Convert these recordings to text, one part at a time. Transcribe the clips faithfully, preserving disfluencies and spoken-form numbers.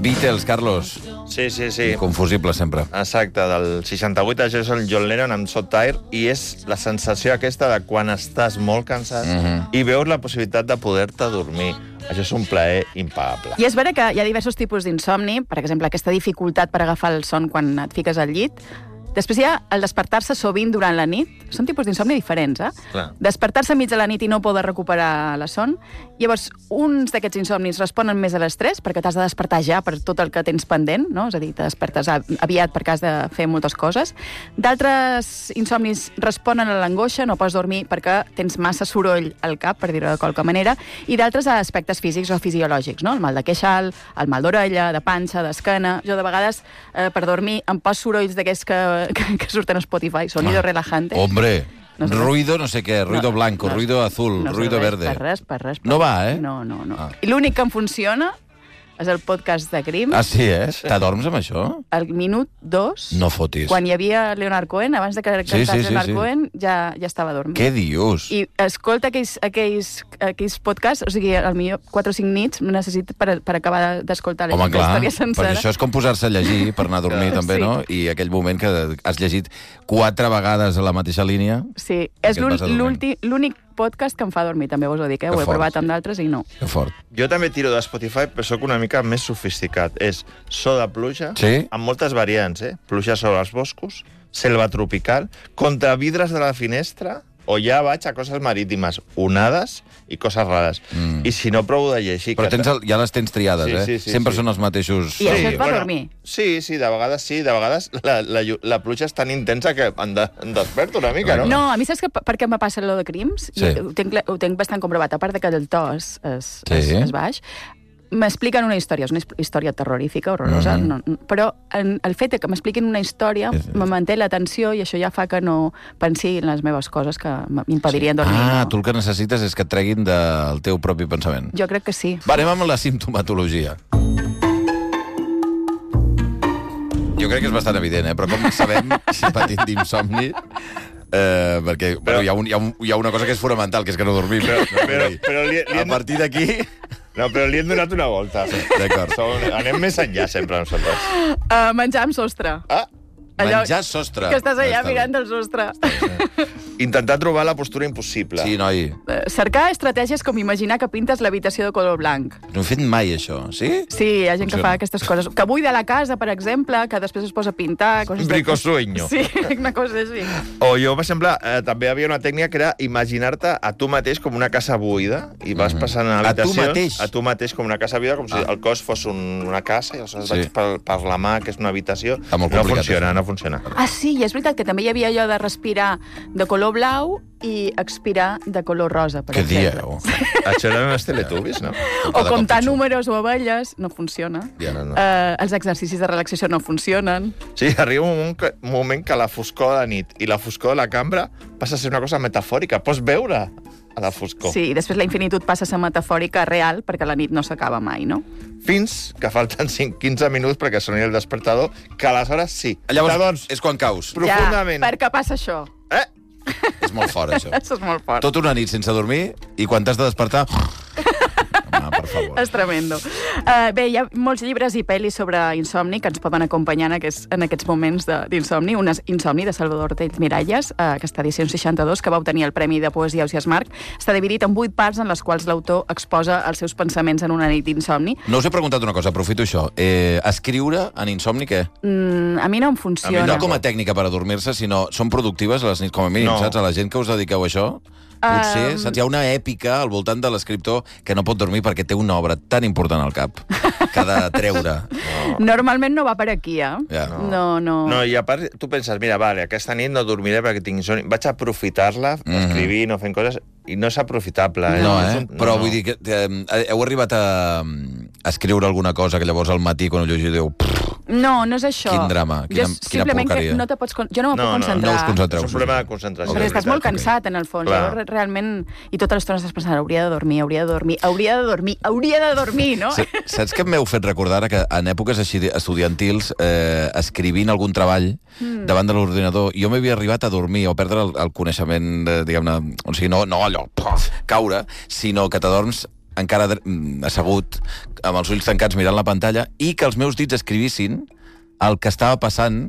Beatles, Carlos. Sí, sí, sí. Inconfusible, sempre. Exacte, del seixanta-vuit, això és el John Lennon amb Soft Tire, i és la sensació aquesta de quan estàs molt cansat Mhm. i veus la possibilitat de poder-te dormir. Això és un plaer impagable. I és vera que hi ha diversos tipus d'insomni, per exemple, aquesta dificultat per agafar el son quan et fiques al llit. Després hi ha el despertar-se sovint durant la nit. Són tipus d'insomni diferents, eh? Clar. Despertar-se mig de la nit i no poder recuperar la son. Llavors, uns d'aquests insomnis responen més a l'estrès, perquè t'has de despertar ja per tot el que tens pendent, no? És a dir, te despertes aviat perquè has de fer moltes coses. D'altres insomnis responen a l'angoixa, no pots dormir perquè tens massa soroll al cap, per dir-ho de qualque manera, i d'altres a aspectes físics o fisiològics, no? El mal de queixal, el mal d'orella, de panxa, d'esquena. Jo, de vegades, eh, per dormir, em poso sorolls d'aquests que Que, que surten a Spotify, sonido ah. relajante. Hombre, No sé. ruido no sé què, ruido No, blanco, no, ruido azul, no sé ruido res, verde. Per res, per res. Per No res. va, eh? No, no, no. Ah. I l'únic que em funciona és el podcast de Grimm. Ah, sí, eh? T'adorms amb això? Al minut dos, No fotis. quan hi havia Leonard Cohen, abans de que Sí, cantés sí, sí, Leonard sí. Cohen, ja, ja estava dormint. Què dius? I escolta aquells, aquells, aquells podcasts, o sigui, al millor quatre o cinc nits necessito per, per acabar d'escoltar la, Home, la clar, història sencera. perquè això és com posar-se a llegir per anar a dormir, també, Sí. no? I aquell moment que has llegit quatre vegades a la mateixa línia... Sí, és et vas adormint. l'últim- l'únic podcast que em fa dormir, també us ho dic, eh? Que Ho he fort, provat sí. amb d'altres i no. Que fort. Jo també tiro de Spotify, però sóc una mica més sofisticat. És so de pluja, Sí? amb moltes variants, eh? Pluja sobre els boscos, selva tropical, contra vidres de la finestra, o ja vaig a coses marítimes, onades i coses rares. Mm. I si no, provo de llegir. Però que- tens el, ja les tens triades, Sí, eh? sí, sí, Sempre sí. són els mateixos... I això et fa dormir? Sí, sí, de vegades sí, de vegades la, la, llu- la pluja és tan intensa que em, de, em desperto una mica, no? No, a mi saps que, per què me passa allò de crims? Sí. I ho, tinc, ho tinc bastant comprovat, a part de que el to és, és, Sí. és, és baix. M'expliquen una història, és una his- història terrorífica, horrorosa, Mhm. no, no, però en, el fet de que m'expliquin una història És- és- me manté l'atenció i això ja fa que no pensi en les meves coses que m'impediríem dormir. Ah, no? tu el que necessites és que et treguin del teu propi pensament. Jo crec que sí. Va, anem amb la simptomatologia. Jo crec que és bastant evident, eh? Però com sabem si patim d'insomni... Eh, perquè però... bueno, hi, ha un, hi, ha un, hi ha una cosa que és fonamental, que és que no dormim. Però, però, però li, li a hem, partir d'aquí... no, però li hem donat una volta. D'acord. Som, anem més enllà sempre nosaltres. Uh, menjar amb sostre. Ah, Menjar sostre. Que estàs allà Està mirant bé. el sostre. intentar trobar la postura impossible. Sí, noi. Eh, Cercar estratègies com imaginar que pintes l'habitació de color blanc. No he fet mai, això, sí? Sí, hi ha gent que Funciona. fa aquestes coses. Que buida la casa, per exemple, que després es posa a pintar... Coses de- Bricosueño. Sí, una cosa així. O jo, per exemple, eh, també havia una tècnica que era imaginar-te a tu mateix com una casa buida i vas Mhm. passant a A tu l'habitació... mateix? A tu mateix com una casa buida, com si Ah. el cos fos un, una casa i aleshores Sí. vaig per, per la mà, que és una habitació. Està molt no complicat, funciona, això. no funciona. Ah, sí, i és veritat que també hi havia allò de respirar de color blau i expirar de color rosa, per Què exemple. dieu? Això eren els teletubbies, no? O Cada cop comptar pitjor. números o abelles, no funciona. Ja. No, no. Eh, els exercicis de relaxació no funcionen. Sí, arriba un moment, que, un moment que la foscor de la nit i la foscor de la cambra passa a ser una cosa metafòrica. Pots veure a la foscor. Sí, i després la infinitud passa a ser metafòrica real perquè la nit no s'acaba mai, no? Fins que falten cinc quinze minuts perquè soni el despertador, que aleshores sí. Llavors, Llavors, és quan caus. profundament. Ja, per què passa això? Eh? És molt fort, això. Això és molt fort. Tota una nit sense dormir i quan t'has de despertar... Home, per favor. És tremendo. Uh, bé, hi ha molts llibres i pel·lis sobre insomni que ens poden acompanyar en aquests, en aquests moments de- d'insomni. Un és Insomni, de Salvador Tell Miralles, uh, aquesta edició en seixanta-dos, que va obtenir el Premi de Poesia Ausiàs Marc. Està dividit en vuit parts en les quals l'autor exposa els seus pensaments en una nit d'insomni. No us he preguntat una cosa, aprofito això. Eh, escriure en insomni, què? Mm, a mi no em A funciona. mi No com a tècnica per adormir-se, sinó són productives a les nits, com a mínim, No. saps? A la gent que us dediqueu a això, potser, Um, saps? Hi ha una èpica al voltant de l'escriptor que no pot dormir perquè té una obra tan important al cap que ha de treure. Normalment no va per aquí, eh? Ja. No, no. No, i a part, tu penses, mira, vale, aquesta nit no dormiré perquè tinc son... Vaig a aprofitar-la, Mhm. escrivint o fent coses, i no és aprofitable. Eh? No, És eh? un- Però vull dir que eh, heu arribat a, a escriure alguna cosa que llavors al matí, quan ho llegiu, diu... No, no és això. Quin drama, quina- jo, quina simplement que porqueria. no te pots... con- Jo no me No, puc no, concentrar. no us concentreu. És un problema de concentració. Perquè és estàs veritat. molt cansat, en el fons. Clar. Llavors, realment... I tota l'estona estàs pensant, hauria de dormir, hauria de dormir, hauria de dormir, hauria de dormir, no? Sa- Saps què m'heu fet recordar ara? Que en èpoques així estudiantils, eh, escrivint algun treball mm. davant de l'ordinador, jo m'havia arribat a dormir o perdre el, el coneixement, eh, diguem-ne, o sigui, no, no allò, pof, caure, sinó que t'adorms encara assegut, amb els ulls tancats mirant la pantalla, i que els meus dits escrivissin el que estava passant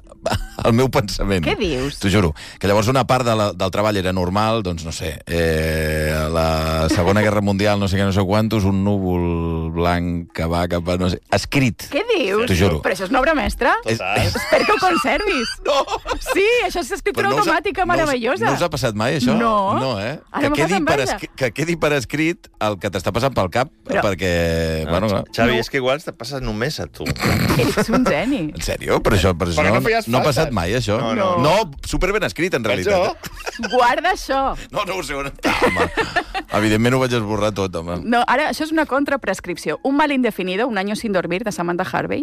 al meu pensament. Què dius? T'ho juro. Que llavors una part de la, del treball era normal, doncs no sé, eh, la Segona Guerra Mundial, no sé què, no sé quantos, un núvol blanc que va cap a... no sé, escrit. Què dius? T'ho juro. Però això és una obra mestra? Total. Espero que ho conservis. No! Sí, això és escriptura Però no us ha- automàtica no us- meravellosa. No us ha passat mai, això? No. No, eh? Ara que, m'ha quedi passat per enveja. escri- que quedi per escrit el que t'està passant pel cap, Però- perquè... bueno, clar. Xavi, No. és que igual te passes només a tu. Ets un geni. En sèrio? Però això, però això Perquè no no, feies no ha faltes. passat mai, això? No, no. No, superben escrit, en realitat. Guarda això. No, no ho sé on està, home. Evidentment ho vaig esborrar tot, home. No, ara, això és una contraprescripció. Un mal indefinido, un año sin dormir, de Samantha Harvey,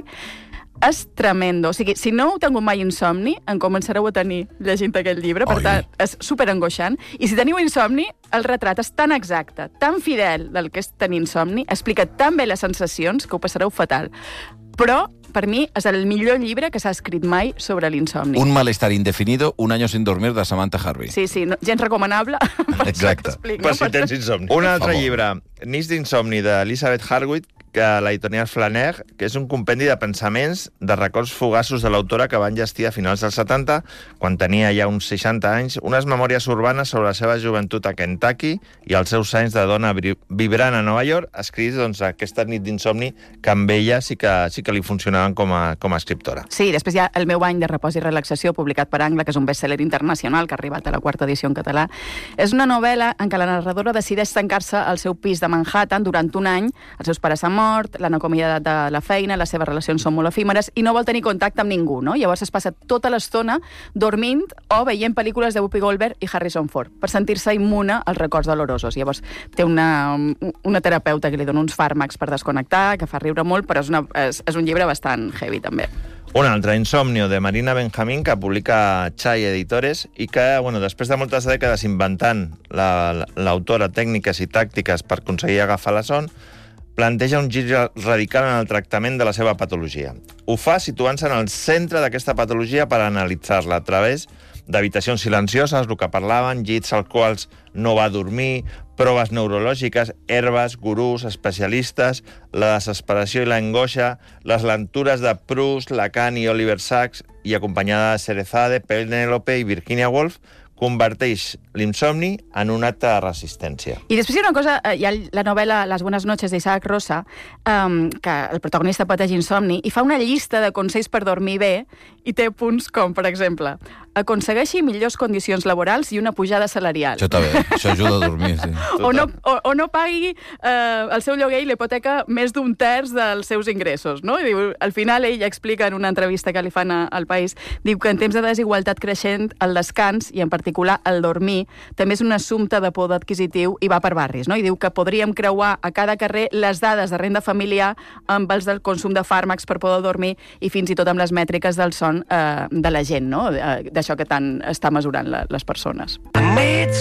és tremendo. O sigui, si no heu tingut mai insomni, en començareu a tenir llegint aquest llibre, per Oi. tant, és superangoixant. I si teniu insomni, el retrat és tan exacte, tan fidel del que és tenir insomni, explica tan bé les sensacions que ho passareu fatal. Però, per mi, és el millor llibre que s'ha escrit mai sobre l'insomni. Un malestar indefinido, un año sin dormir, de Samantha Harvey. Sí, sí, no, gens recomanable. Per això Exacte. que explico, Per si per tens això- insomni. Un altre favor. llibre, Nits d'insomni, d'Elizabeth Harwood, que l'editorial Flaner, que és un compendi de pensaments, de records fugaços de l'autora que va enllestir a finals dels setanta, quan tenia ja uns seixanta anys, unes memòries urbanes sobre la seva joventut a Kentucky i els seus anys de dona bri- vibrant a Nova York, escrits doncs, aquesta nit d'insomni que amb ella sí que, sí que li funcionaven com a, com a escriptora. Sí, després hi ha El meu any de repòs i relaxació, publicat per Angla, que és un best-seller internacional, que ha arribat a la quarta edició en català. És una novel·la en què la narradora decideix tancar-se al seu pis de Manhattan durant un any. Els seus pares han mort, l'han acomiadat de la feina, les seves relacions són molt efímeres i no vol tenir contacte amb ningú, no? Llavors es passa tota l'estona dormint o veient pel·lícules de Whoopi Goldberg i Harrison Ford, per sentir-se immune als records dolorosos. Llavors té una, una terapeuta que li dona uns fàrmacs per desconnectar, que fa riure molt, però és, una, és, és un llibre bastant heavy, també. Un altre, Insomnio, de Marina Benjamín, que publica Chai Editores i que, bueno, després de moltes dècades inventant la- l'autora tècniques i tàctiques per aconseguir agafar la son, planteja un gir radical en el tractament de la seva patologia. Ho fa situant-se en el centre d'aquesta patologia per analitzar-la a través d'habitacions silencioses, el que parlaven, llits als quals no va dormir, proves neurològiques, herbes, gurús, especialistes, la desesperació i l'angoixa, les lentures de Proust, Lacan i Oliver Sacks, i acompanyada de Cerezade, Penélope i Virginia Woolf, converteix l'insomni en un acte de resistència. I després hi ha una cosa, eh, hi ha la novel·la Las buenas noches d'Isaac Rosa, um, que el protagonista pateix insomni, i fa una llista de consells per dormir bé, i té punts com, per exemple, aconsegueixi millors condicions laborals i una pujada salarial. Això està bé, això ajuda a dormir, sí. O no, o, o no pagui eh, el seu lloguer i l'hipoteca més d'un terç dels seus ingressos, no? I diu, al final ell explica en una entrevista que li fan a, al País, diu que en temps de desigualtat creixent, el descans, i en particular el dormir, també és un assumpte de poder adquisitiu i va per barris, no? I diu que podríem creuar a cada carrer les dades de renda familiar amb els del consum de fàrmacs per poder dormir i fins i tot amb les mètriques del son eh, de la gent, no? D'això que tant està mesurant la, les persones. I made